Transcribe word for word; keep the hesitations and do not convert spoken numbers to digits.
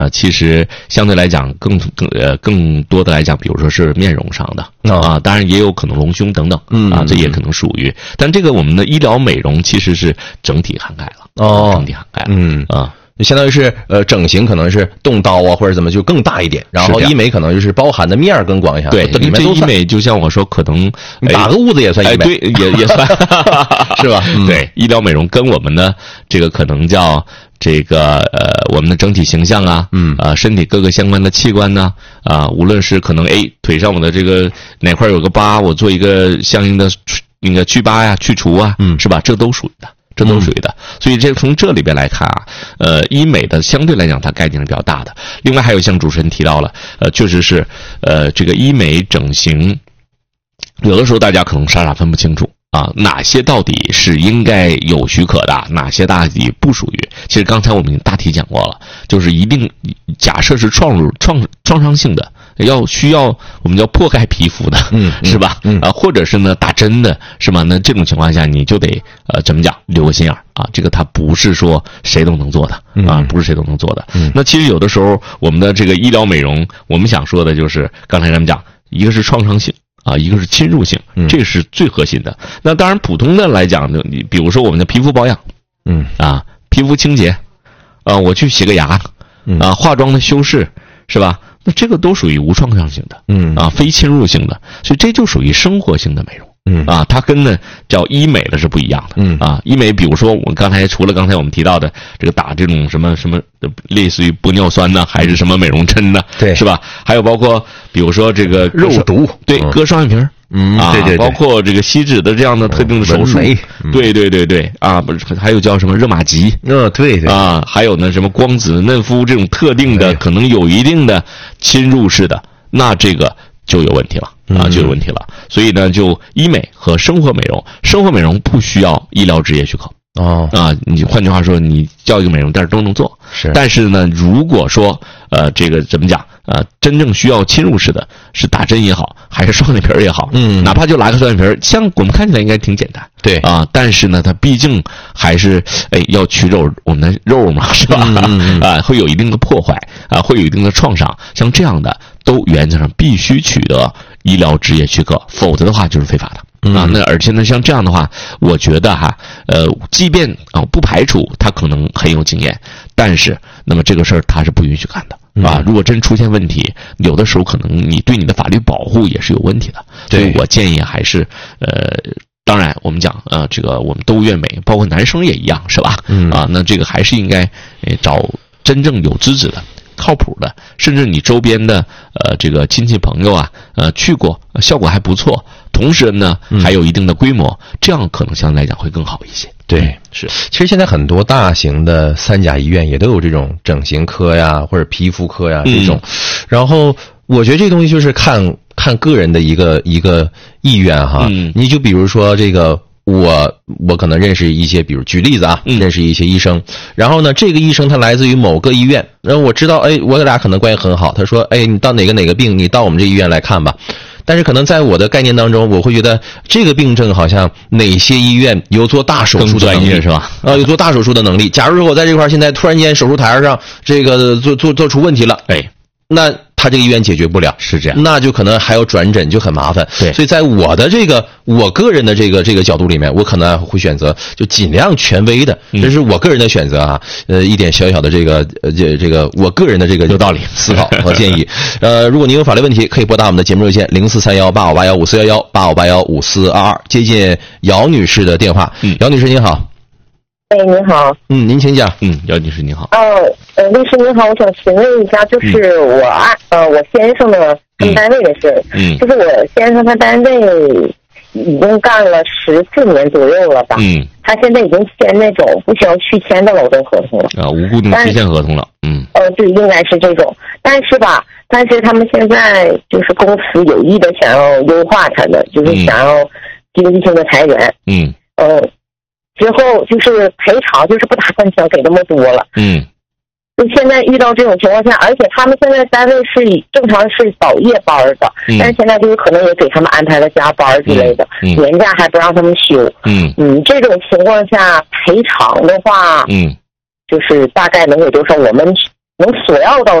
啊，其实相对来讲更更呃更多的来讲，比如说是面容上的、哦、啊，当然也有可能隆胸等等，嗯啊，这也可能属于。但这个我们的医疗美容其实是整体涵盖了，哦，整体涵盖了，嗯啊。 相当于是呃整形可能是动刀啊或者怎么就更大一点，然后医美可能就是包含的面更广一下。 对， 里面都医美就像我说，可能打个痦子也算医美， 哎、对，也也算是吧？ 嗯、对，医疗美容跟我们的这个可能叫这个呃我们的整体形象啊，嗯啊、呃、身体各个相关的器官呢啊、呃，无论是可能哎腿上我的这个哪块有个疤，我做一个相应的那个去疤呀、去除啊，嗯，是吧？这都属于的。这都属于的，所以这从这里边来看啊，呃，医美的相对来讲它概念是比较大的。另外还有像主持人提到了，呃，确实是，呃，这个医美整形，有的时候大家可能傻傻分不清楚啊，哪些到底是应该有许可的，哪些大体不属于。其实刚才我们大体讲过了，就是一定假设是创入创创伤性的。要需要我们叫破盖皮肤的，嗯，是吧？嗯啊，或者是呢打针的，是吧？那这种情况下，你就得呃怎么讲，留个心眼啊。这个它不是说谁都能做的啊，不是谁都能做的。嗯，那其实有的时候我们的这个医疗美容，我们想说的就是刚才咱们讲，一个是创伤性啊，一个是侵入性，这是最核心的。那当然普通的来讲，你比如说我们的皮肤保养，嗯啊，皮肤清洁，啊，我去洗个牙，啊，化妆的修饰，是吧？那这个都属于无创伤性的，嗯啊，非侵入性的，所以这就属于生活性的美容，嗯啊，它跟呢叫医美的是不一样的，嗯啊，医美比如说我刚才除了刚才我们提到的这个打这种什么什么类似于玻尿酸呢，还是什么美容针呢， 对， 是吧？还有包括比如说这个肉毒， 对，割双眼皮儿。 嗯， 啊， 对对对， 包括这个吸脂的这样的特定的手术， 嗯、 对对对对，啊，不是还有叫什么热玛吉， 嗯、哦，对对， 啊，还有呢什么光子嫩肤这种特定的，可能有一定的侵入式的，那这个就有问题了啊，就有问题了。嗯、所以呢，就医美和生活美容，生活美容不需要医疗执业许可。哦啊，你换句话说，你叫一个美容店都能做， 是。 但是呢，如果说呃这个怎么讲？呃，真正需要侵入式的，是打针也好，还是双眼皮也好，嗯，哪怕就拉个双眼皮，像我们看起来应该挺简单， 对啊，但是呢，它毕竟还是哎要取走我们的肉嘛，是吧？嗯嗯、啊，会有一定的破坏啊，会有一定的创伤，像这样的都原则上必须取得医疗执业许可，否则的话就是非法的。啊，那而且呢，像这样的话，我觉得哈，呃，即便啊不排除他可能很有经验，但是那么这个事儿他是不允许干的啊。如果真出现问题，有的时候可能你对你的法律保护也是有问题的。所以我建议还是呃，当然我们讲呃，这个我们都怨美，包括男生也一样，是吧？嗯啊，那这个还是应该呃找真正有资质的。靠谱的，甚至你周边的呃这个亲戚朋友啊，呃去过，效果还不错，同时呢还有一定的规模，嗯、这样可能相对来讲会更好一些。 对， 嗯、是。 其实现在很多大型的三甲医院也都有这种整形科呀，或者皮肤科呀这种，嗯、然后我觉得这东西就是看看个人的一个一个意愿哈。嗯、你就比如说这个。我我可能认识一些，比如举例子啊，嗯、认识一些医生，然后呢，这个医生他来自于某个医院，然后我知道，哎，我俩可能关系很好。他说，哎，你到哪个哪个病，你到我们这医院来看吧。但是可能在我的概念当中，我会觉得这个病症好像哪些医院有做大手术的能力， 是吧？ 啊，有做大手术的能力。假如说我在这块现在突然间手术台上这个做做做出问题了， 哎， 那。他这个医院解决不了， 是这样， 那就可能还要转诊，就很麻烦。 对， 所以在我的这个我个人的这个这个角度里面，我可能会选择就尽量权威的，这是我个人的选择啊。呃，一点小小的这个呃这这个我个人的这个有道理思考和建议。呃，如果您有法律问题，可以拨打我们的节目热线零四三幺八五八幺五四幺幺八五八幺五四二二，接近姚女士的电话。嗯，姚女士您好。 哎，你好。 嗯，您请讲。 嗯，姚女士您好。 哦，呃，律师您好，我想询问一下，就是我爱、嗯、呃我先生的跟单位的事。嗯。就是我先生他单位已经干了十四年左右了吧？嗯。他现在已经签那种不需要续签的劳动合同了。 啊，无固定期限合同了。嗯。 呃，对，应该是这种，但是吧，但是他们现在就是公司有意的想要优化他的，就是想要经济性的裁员。嗯。呃。之后就是赔偿，就是不打算想给那么多了。嗯，就现在遇到这种情况下，而且他们现在单位是以正常是倒夜班的，嗯、但是现在就是可能也给他们安排了加班之类的，嗯、年假还不让他们休。嗯嗯，这种情况下赔偿的话，嗯，就是大概能有多少？我们能索要到